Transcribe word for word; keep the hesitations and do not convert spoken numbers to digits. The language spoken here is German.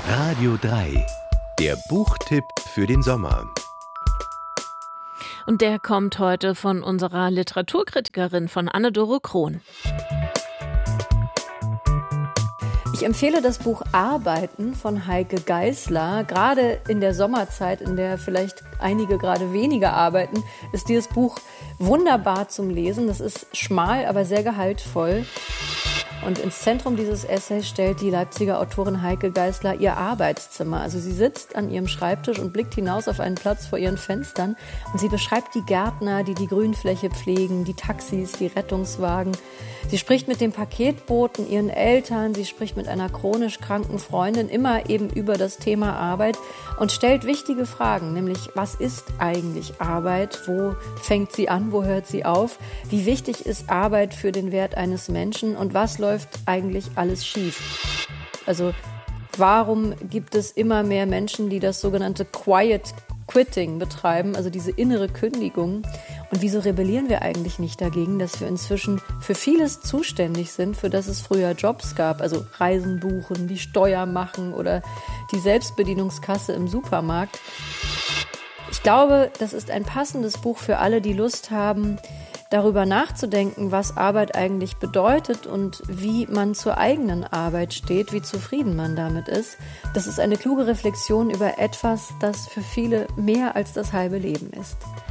Radio drei, der Buchtipp für den Sommer. Und der kommt heute von unserer Literaturkritikerin, von Anne-Dore Krohn. Ich empfehle das Buch Arbeiten von Heike Geisler. Gerade in der Sommerzeit, in der vielleicht einige gerade weniger arbeiten, ist dieses Buch wunderbar zum Lesen. Das ist schmal, aber sehr gehaltvoll. Und ins Zentrum dieses Essays stellt die Leipziger Autorin Heike Geisler ihr Arbeitszimmer. Also sie sitzt an ihrem Schreibtisch und blickt hinaus auf einen Platz vor ihren Fenstern. Und sie beschreibt die Gärtner, die die Grünfläche pflegen, die Taxis, die Rettungswagen. Sie spricht mit dem Paketboten, ihren Eltern. Sie spricht mit einer chronisch kranken Freundin, immer eben über das Thema Arbeit und stellt wichtige Fragen, nämlich was ist eigentlich Arbeit? Wo fängt sie an? Wo hört sie auf? Wie wichtig ist Arbeit für den Wert eines Menschen? Und was läuft eigentlich alles schief? Also warum gibt es immer mehr Menschen, die das sogenannte Quiet Quitting betreiben, also diese innere Kündigung? Und wieso rebellieren wir eigentlich nicht dagegen, dass wir inzwischen für vieles zuständig sind, für das es früher Jobs gab, also Reisen buchen, die Steuer machen oder die Selbstbedienungskasse im Supermarkt? Ich glaube, das ist ein passendes Buch für alle, die Lust haben, darüber nachzudenken, was Arbeit eigentlich bedeutet und wie man zur eigenen Arbeit steht, wie zufrieden man damit ist. Das ist eine kluge Reflexion über etwas, das für viele mehr als das halbe Leben ist.